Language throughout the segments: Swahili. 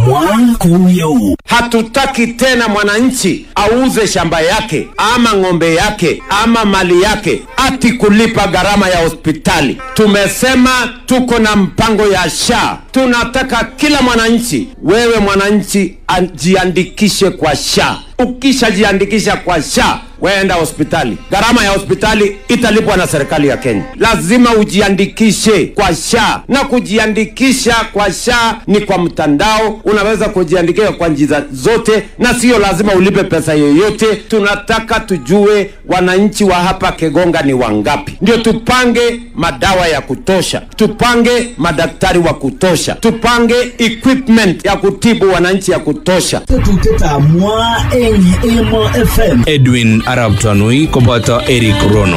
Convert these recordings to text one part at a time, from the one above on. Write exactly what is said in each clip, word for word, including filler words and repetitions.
Hatutaki tena mwananchi auze shamba yake ama ng'ombe yake ama mali yake ati kulipa gharama ya hospitali. Tumesema tuko na mpango ya S H A. Tunataka kila mwananchi, wewe mwananchi, jiandikishe kwa S H A. Ukisha jiandikisha kwa S H A, weenda hospitali. Gharama ya hospitali italipwa na serikali ya Kenya. Lazima ujiandikishe kwa S H A. Na kujiandikisha kwa S H A ni kwa mtandao. Unaweza kujiandikisha kwa njia zote na sio lazima ulipe pesa yoyote. Tunataka tujue wananchi wa hapa Kegonga ni wangapi. Ndio tupange madawa ya kutosha, tupange madaktari wa kutosha, tupange equipment ya kutibu wananchi ya kutosha. Edwin Arab Tanui kobata Eric Rono.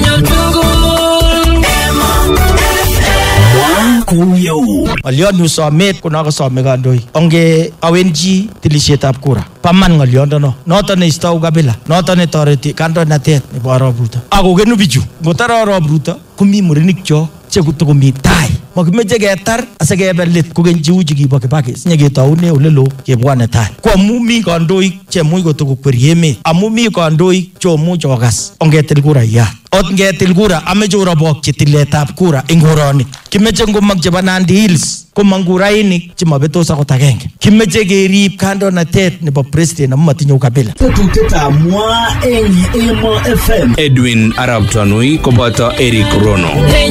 Ngalion nu somet kuna ka some gandoi onge awenji tilisietab kura paman ngalion no noto ne istau kabila noto ne toreti kandoinatet ne Arap Ruto akogenu biju ngotara Arap Ruto kumi murenik cho chekutokomi tai makimeche ketar asekebelit kokenji uchi kibo Kibaki sinyeketaune olelo kebwane tai kwa mumi kandoik chemuch kotokokwer emet amu mi kandoik chomuch okas ongetil kura ya ot ngetil kura ameche urabok chetiletab kura ing koroni kimeche ngomang chebo Nandi Hills komang kurainik chemabetos akot agenge kimeche kerib kandoinatet nebo president amatinye ukabila. Edwin Arab Tanui kobata Eric Rono.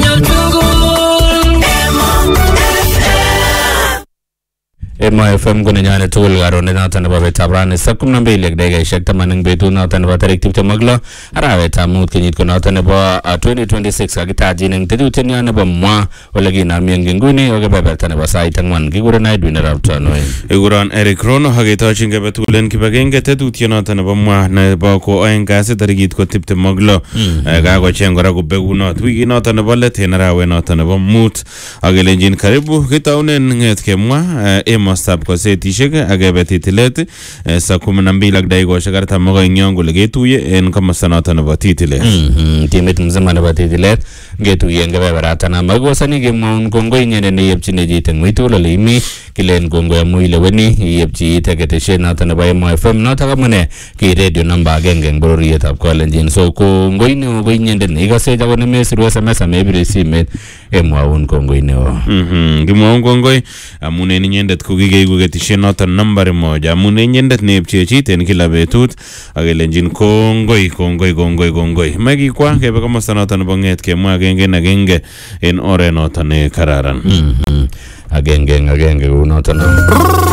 Emo F M kuna nyane tugul garo ne nata nebo betab rani sa kumi na mbili dakikaishek tamanini betut nata nebo tarik tiptem ak lo arawetab mut kenyit ko nata nebo twenty twenty-six kakitaji eng tetutiet nebo mwa ole kinami eng nguni o kebeberta nebo sait ang'wan kikuren Edwin Arap Tanui. Ikuron Eric Rono aketochin kebetulen kibagenge tetutiet nata nebo mwa nebo ko oeng kasi tarikit ko tiptem ak lo kakocheng kora kobekunot wikit nata nebo let en arawet nata nebo mut akelenjin karibu kitaunen ng'etke mwa emo stab kosetishek akebe titilet sa kumi na mbili ak dakikoshek artam ak oeng yon kole ketuye en komosta noto nebo titilet. Timit mzima nebo titilet ngetuye eng kebeberata na makosani kemwaun kongoi inyendet neyepchine chit eng uitugul ole imi kilen kongoi amu ileweni iyepchi it ketesiet noto nebo Emo F M noto amune ki radio namba agenge eng bororietab Kalenjin. So kongoi neo ko inyendet neikosech ako nemesiru S M S amebire simet emwaun kongoi neo. Kimwaun kongoi amun en inyendet ko kikeiku ketesiet noto nambari moja amun inyendet neepche chit en kila betut akelenjin kongoi kongoi kongoi kongoi. Makikwa kebe komosta noto nebo ng'etke mwa agenge en agenge en oret noto ne kararan. Agenge en agenge kou noto no.